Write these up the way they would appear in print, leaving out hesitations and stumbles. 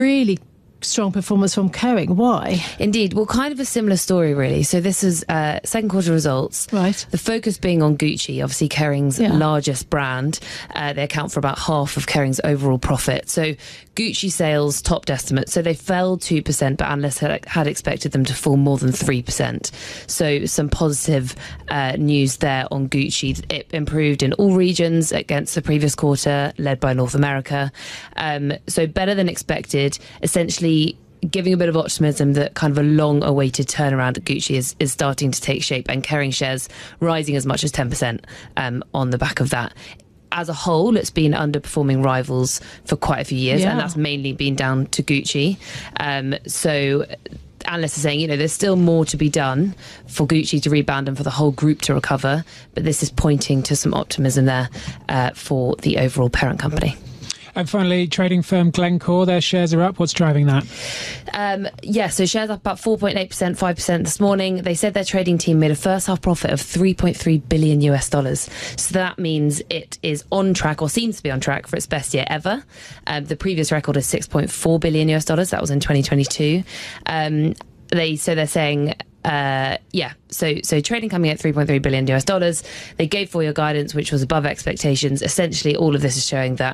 really strong performance from Kering. Why? Indeed. Well, kind of a similar story, really. So this is second quarter results. Right. The focus being on Gucci, obviously Kering's largest brand. They account for about half of Kering's overall profit. So Gucci sales topped estimates. So they fell 2%, but analysts had expected them to fall more than 3%. So some positive news there on Gucci. It improved in all regions against the previous quarter, led by North America. So better than expected. Essentially, giving a bit of optimism that kind of a long-awaited turnaround at Gucci is starting to take shape, and Kering shares rising as much as 10% on the back of that. As a whole, it's been underperforming rivals for quite a few years, and that's mainly been down to Gucci. So analysts are saying, there's still more to be done for Gucci to rebound and for the whole group to recover, but this is pointing to some optimism there for the overall parent company. And finally, trading firm Glencore, their shares are up. What's driving that? So shares up about 4.8%, 5% this morning. They said their trading team made a first half profit of $3.3 billion US. So that means it is on track, or seems to be on track, for its best year ever. The previous record is $6.4 billion US. That was in 2022. They're saying... So trading coming at $3.3 billion US. They gave full year guidance, which was above expectations. Essentially, all of this is showing that,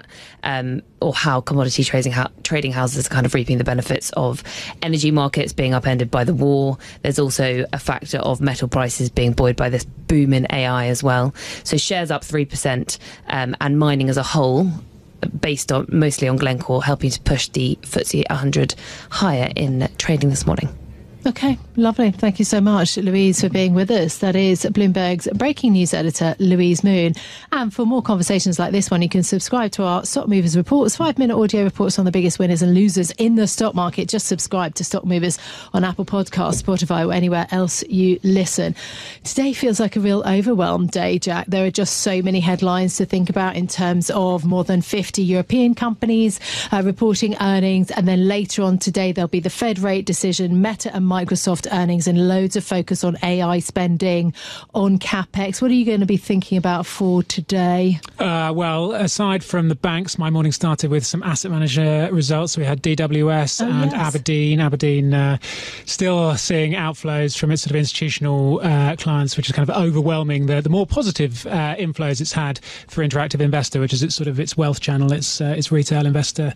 or how commodity trading houses are kind of reaping the benefits of energy markets being upended by the war. There's also a factor of metal prices being buoyed by this boom in AI as well. So shares up 3%, and mining as a whole, based on mostly on Glencore, helping to push the FTSE 100 higher in trading this morning. Okay, lovely. Thank you so much, Louise, for being with us. That is Bloomberg's breaking news editor, Louise Moon. And for more conversations like this one, you can subscribe to our Stock Movers Reports, 5-minute audio reports on the biggest winners and losers in the stock market. Just subscribe to Stock Movers on Apple Podcasts, Spotify, or anywhere else you listen. Today feels like a real overwhelmed day, Jack. There are just so many headlines to think about in terms of more than 50 European companies reporting earnings. And then later on today, there'll be the Fed rate decision, Meta and Microsoft earnings, and loads of focus on AI spending, on CapEx. What are you going to be thinking about for today? Well, aside from the banks, my morning started with some asset manager results. We had DWS and Aberdeen. Aberdeen still seeing outflows from its sort of institutional clients, which is kind of overwhelming the more positive inflows it's had for Interactive Investor, which is its wealth channel, its retail investor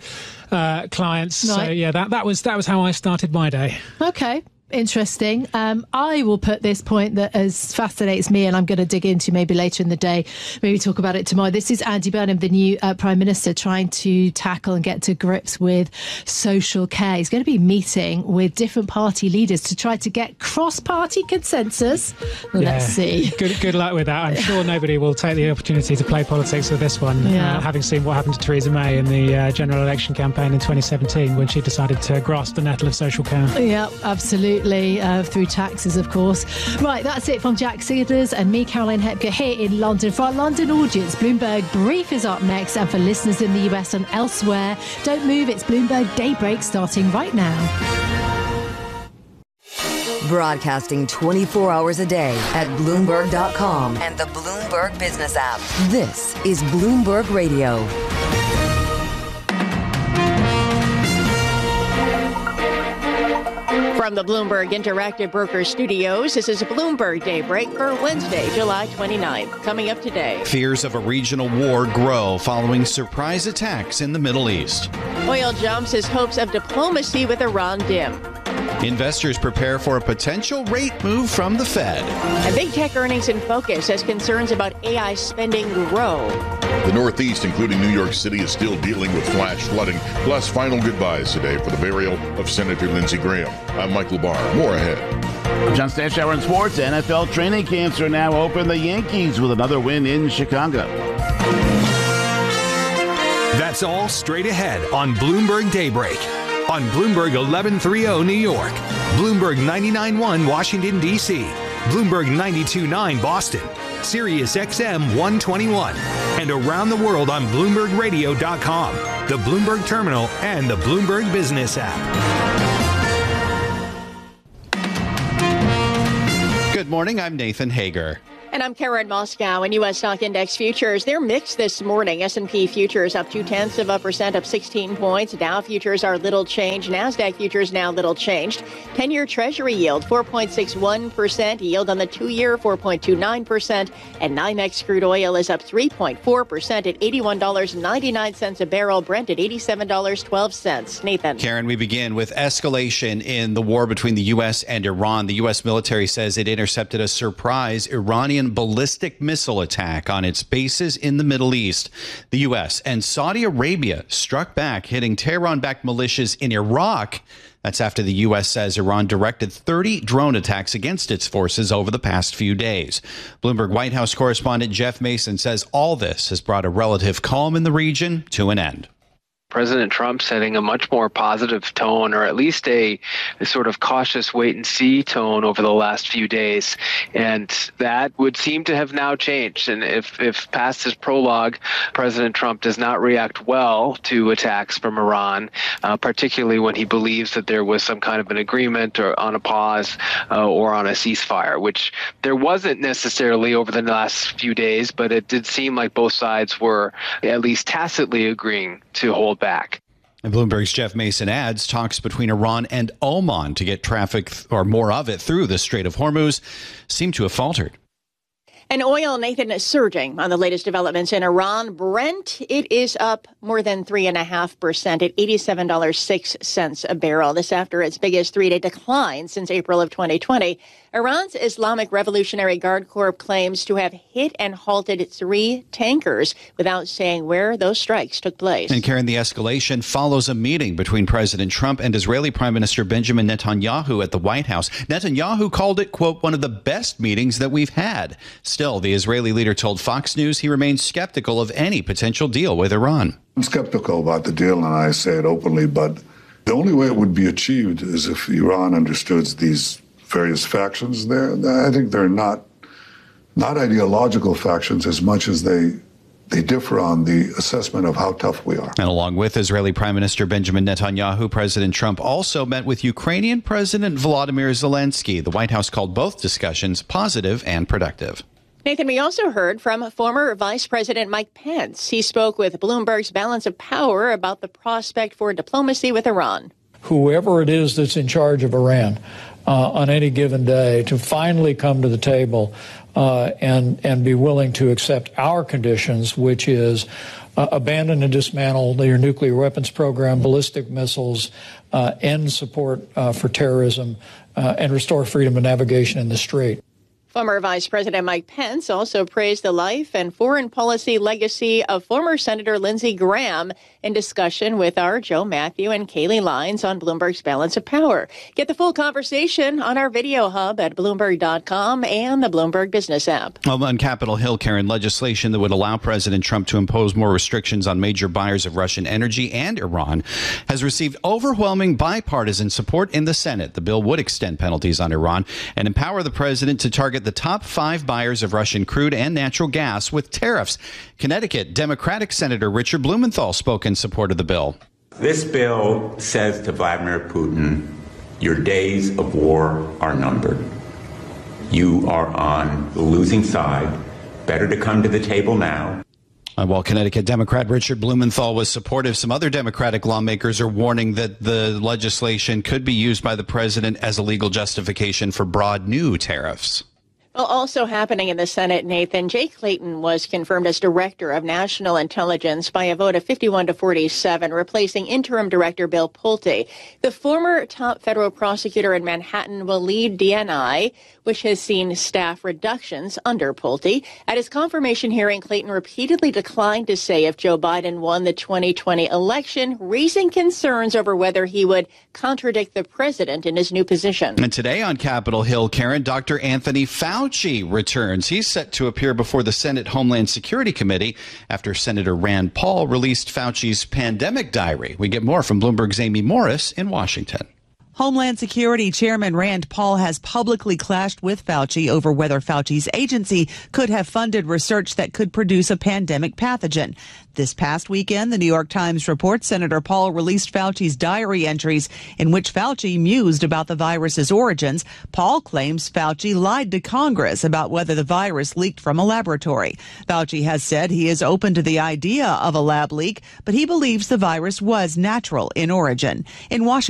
clients. Right. So yeah, that was how I started my day. Okay. Interesting. I will put this point that as fascinates me, and I'm going to dig into maybe later in the day, maybe talk about it tomorrow. This is Andy Burnham, the new Prime Minister, trying to tackle and get to grips with social care. He's going to be meeting with different party leaders to try to get cross-party consensus. Let's see. Good luck with that. I'm sure nobody will take the opportunity to play politics with this one, having seen what happened to Theresa May in the general election campaign in 2017 when she decided to grasp the nettle of social care. Yeah, absolutely. Through taxes, of course. Right, that's it from Jack Seeders and me, Caroline Hepker, here in London. For our London audience, Bloomberg Brief is up next, and for listeners in the US and elsewhere, don't move, it's Bloomberg Daybreak starting right now. Broadcasting 24 hours a day at Bloomberg.com and the Bloomberg Business app. This is Bloomberg Radio. From the Bloomberg Interactive Brokers Studios, this is Bloomberg Daybreak for Wednesday, July 29th. Coming up today. Fears of a regional war grow following surprise attacks in the Middle East. Oil jumps as hopes of diplomacy with Iran dim. Investors prepare for a potential rate move from the Fed. And big tech earnings in focus as concerns about AI spending grow. The Northeast, including New York City, is still dealing with flash flooding, plus final goodbyes today for the burial of Senator Lindsey Graham. I'm Mike Labar. More ahead. I'm John Stanshauer in sports. NFL training camps are now open. The Yankees with another win in Chicago. That's all straight ahead on Bloomberg Daybreak. On Bloomberg 1130 New York, Bloomberg 99.1 Washington, D.C., Bloomberg 92.9 Boston, Sirius XM 121, and around the world on BloombergRadio.com, the Bloomberg Terminal, and the Bloomberg Business app. Good morning, I'm Nathan Hager. And I'm Karen Moscow. And U.S. stock index futures, they're mixed this morning. S&P futures up 0.2%, up 16 points. Dow futures are little changed. NASDAQ futures now little changed. 10-year Treasury yield 4.61%. Yield on the 2-year 4.29%. And NYMEX crude oil is up 3.4% at $81.99 a barrel. Brent at $87.12. Nathan. Karen, we begin with escalation in the war between the U.S. and Iran. The U.S. military says it intercepted a surprise Iranian ballistic missile attack on its bases in the Middle East. The U.S. and Saudi Arabia struck back, hitting Tehran-backed militias in Iraq. That's after the U.S. says Iran directed 30 drone attacks against its forces over the past few days. Bloomberg White House correspondent Jeff Mason says all this has brought a relative calm in the region to an end. President Trump setting a much more positive tone, or at least a sort of cautious wait-and-see tone over the last few days. And that would seem to have now changed. And if past his prologue, President Trump does not react well to attacks from Iran, particularly when he believes that there was some kind of an agreement or on a pause or on a ceasefire, which there wasn't necessarily over the last few days, but it did seem like both sides were at least tacitly agreeing to hold back. And Bloomberg's Jeff Mason adds talks between Iran and Oman to get traffic or more of it through the Strait of Hormuz seem to have faltered. And oil, Nathan, is surging on the latest developments in Iran. Brent, it is up more than 3.5% at $87.06 a barrel. This after its biggest three-day decline since April of 2020. Iran's Islamic Revolutionary Guard Corps claims to have hit and halted 3 tankers without saying where those strikes took place. And Karen, the escalation follows a meeting between President Trump and Israeli Prime Minister Benjamin Netanyahu at the White House. Netanyahu called it, quote, one of the best meetings that we've had. Still, the Israeli leader told Fox News he remains skeptical of any potential deal with Iran. I'm skeptical about the deal, and I say it openly, but the only way it would be achieved is if Iran understood these various factions. I think they're not ideological factions as much as they differ on the assessment of how tough we are. And along with Israeli Prime Minister Benjamin Netanyahu, President Trump also met with Ukrainian President Volodymyr Zelensky. The White House called both discussions positive and productive. Nathan, we also heard from former Vice President Mike Pence. He spoke with Bloomberg's Balance of Power about the prospect for diplomacy with Iran. Whoever it is that's in charge of Iran on any given day to finally come to the table and be willing to accept our conditions, which is abandon and dismantle their nuclear weapons program, ballistic missiles, end support for terrorism, and restore freedom of navigation in the Strait. Former Vice President Mike Pence also praised the life and foreign policy legacy of former Senator Lindsey Graham in discussion with our Joe Matthew and Kaylee Lines on Bloomberg's Balance of Power. Get the full conversation on our video hub at Bloomberg.com and the Bloomberg Business app. Well, on Capitol Hill, Karen, legislation that would allow President Trump to impose more restrictions on major buyers of Russian energy and Iran has received overwhelming bipartisan support in the Senate. The bill would extend penalties on Iran and empower the president to target the top 5 buyers of Russian crude and natural gas with tariffs. Connecticut Democratic Senator Richard Blumenthal spoke in support of the bill. This bill says to Vladimir Putin, your days of war are numbered. You are on the losing side. Better to come to the table now. While Connecticut Democrat Richard Blumenthal was supportive, some other Democratic lawmakers are warning that the legislation could be used by the president as a legal justification for broad new tariffs. Well, also happening in the Senate, Nathan, Jay Clayton was confirmed as Director of National Intelligence by a vote of 51-47, replacing Interim Director Bill Pulte. The former top federal prosecutor in Manhattan will lead DNI, which has seen staff reductions under Pulte. At his confirmation hearing, Clayton repeatedly declined to say if Joe Biden won the 2020 election, raising concerns over whether he would contradict the president in his new position. And today on Capitol Hill, Karen, Dr. Anthony Fauci returns. He's set to appear before the Senate Homeland Security Committee after Senator Rand Paul released Fauci's pandemic diary. We get more from Bloomberg's Amy Morris in Washington. Homeland Security Chairman Rand Paul has publicly clashed with Fauci over whether Fauci's agency could have funded research that could produce a pandemic pathogen. This past weekend, the New York Times reports Senator Paul released Fauci's diary entries in which Fauci mused about the virus's origins. Paul claims Fauci lied to Congress about whether the virus leaked from a laboratory. Fauci has said he is open to the idea of a lab leak, but he believes the virus was natural in origin. In Washington,